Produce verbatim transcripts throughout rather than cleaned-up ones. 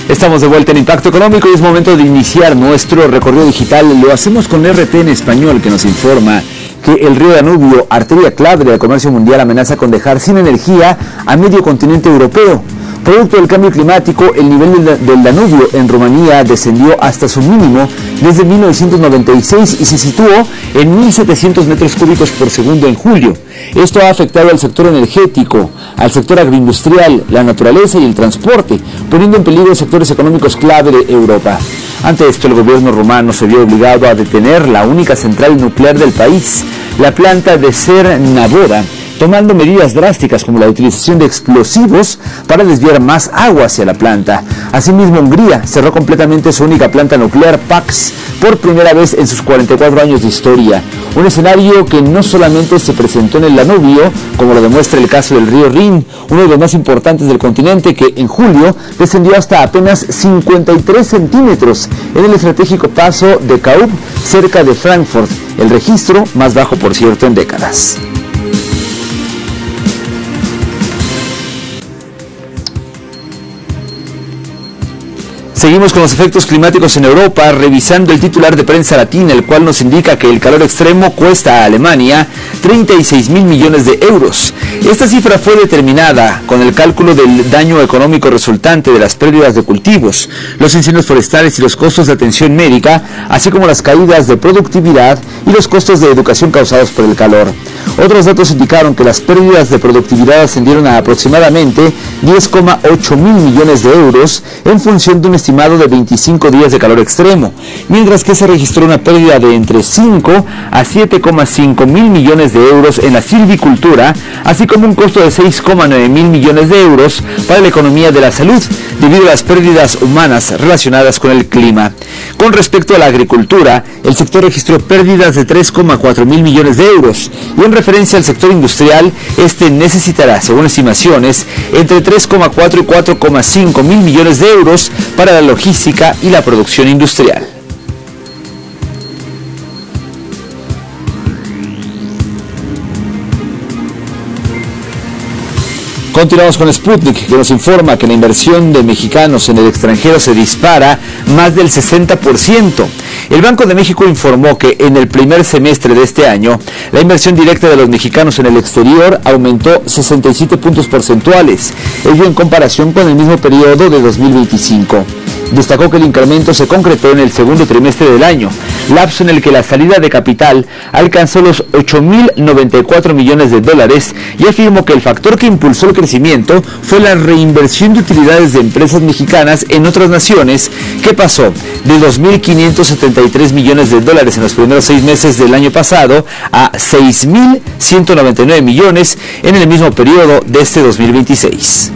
Estamos de vuelta en Impacto Económico y es momento de iniciar nuestro recorrido digital. Lo hacemos con R T en español, que nos informa que el río Danubio, arteria clave del comercio mundial, amenaza con dejar sin energía a medio continente europeo. Producto del cambio climático, el nivel del Danubio en Rumanía descendió hasta su mínimo desde mil novecientos noventa y seis y se situó en mil setecientos metros cúbicos por segundo en julio. Esto ha afectado al sector energético, al sector agroindustrial, la naturaleza y el transporte, poniendo en peligro sectores económicos clave de Europa. Ante esto, el gobierno rumano se vio obligado a detener la única central nuclear del país, la planta de Cernavoda, tomando medidas drásticas como la utilización de explosivos para desviar más agua hacia la planta. Asimismo, Hungría cerró completamente su única planta nuclear, Paks, por primera vez en sus cuarenta y cuatro años de historia. Un escenario que no solamente se presentó en el Danubio, como lo demuestra el caso del río Rin, uno de los más importantes del continente, que en julio descendió hasta apenas cincuenta y tres centímetros en el estratégico paso de Kaub, cerca de Frankfurt, el registro más bajo, por cierto, en décadas. Seguimos con los efectos climáticos en Europa, revisando el titular de Prensa Latina, el cual nos indica que el calor extremo cuesta a Alemania treinta y seis mil millones de euros. Esta cifra fue determinada con el cálculo del daño económico resultante de las pérdidas de cultivos, los incendios forestales y los costos de atención médica, así como las caídas de productividad y los costos de educación causados por el calor. Otros datos indicaron que las pérdidas de productividad ascendieron a aproximadamente diez coma ocho mil millones de euros en función de un estimado de veinticinco días de calor extremo, mientras que se registró una pérdida de entre cinco a siete coma cinco mil millones de euros en la silvicultura, así como un costo de seis coma nueve mil millones de euros para la economía de la salud, debido a las pérdidas humanas relacionadas con el clima. Con respecto a la agricultura, el sector registró pérdidas de tres coma cuatro mil millones de euros, y en referencia al sector industrial, este necesitará, según estimaciones, entre tres coma cuatro y cuatro coma cinco mil millones de euros para la logística y la producción industrial. Continuamos con Sputnik, que nos informa que la inversión de mexicanos en el extranjero se dispara más del sesenta por ciento. El Banco de México informó que en el primer semestre de este año, la inversión directa de los mexicanos en el exterior aumentó sesenta y siete puntos porcentuales, ello en comparación con el mismo periodo de dos mil veinticinco. Destacó que el incremento se concretó en el segundo trimestre del año, lapso en el que la salida de capital alcanzó los ocho mil noventa y cuatro millones de dólares, y afirmó que el factor que impulsó el crecimiento fue la reinversión de utilidades de empresas mexicanas en otras naciones, que pasó de dos mil quinientos setenta y tres millones de dólares en los primeros seis meses del año pasado a seis mil ciento noventa y nueve millones en el mismo periodo de este dos mil veintiséis.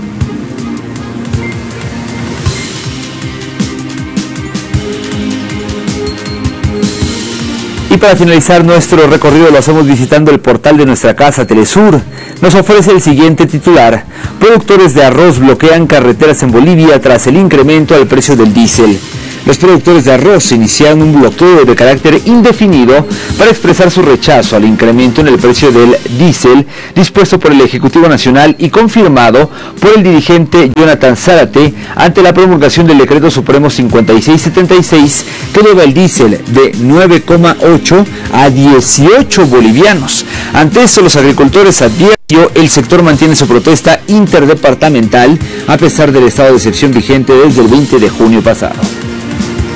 Y para finalizar nuestro recorrido lo hacemos visitando el portal de nuestra casa Telesur. Nos ofrece el siguiente titular: productores de arroz bloquean carreteras en Bolivia tras el incremento al precio del diésel. Los productores de arroz iniciaron un bloqueo de carácter indefinido para expresar su rechazo al incremento en el precio del diésel dispuesto por el Ejecutivo Nacional y confirmado por el dirigente Jonathan Zárate ante la promulgación del Decreto Supremo cincuenta y seis setenta y seis, que eleva el diésel de nueve coma ocho a dieciocho bolivianos. Ante esto, los agricultores advierten el sector mantiene su protesta interdepartamental a pesar del estado de excepción vigente desde el veinte de junio pasado.